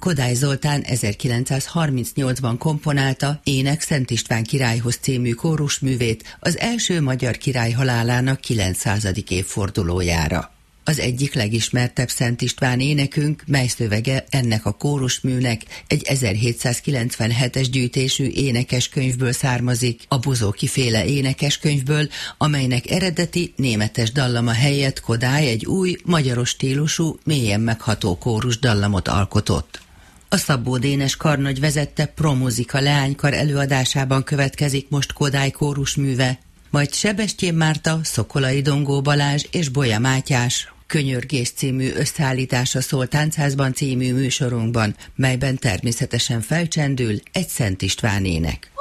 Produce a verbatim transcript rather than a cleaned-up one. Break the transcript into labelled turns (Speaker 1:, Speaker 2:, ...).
Speaker 1: Kodály Zoltán ezerkilencszázharmincnyolcban komponálta Ének Szent István királyhoz című kórusművét az első magyar király halálának kilencszázadik évfordulójára. Az egyik legismertebb Szent István énekünk, mely szövege ennek a kórusműnek egy ezerhétszázkilencvenhetes gyűjtésű énekeskönyvből származik, a Bozóki féle énekeskönyvből, amelynek eredeti németes dallama helyett Kodály egy új, magyaros stílusú, mélyen megható kórus dallamot alkotott. A Szabó Dénes karnagy vezette Promuzika leánykar előadásában következik most Kodály kórusműve, majd Sebestyén Márta, Szokolai Dongó Balázs és Bolya Mátyás Könyörgés című összeállítása szól Táncházban című műsorunkban, melyben természetesen felcsendül egy Szent István ének.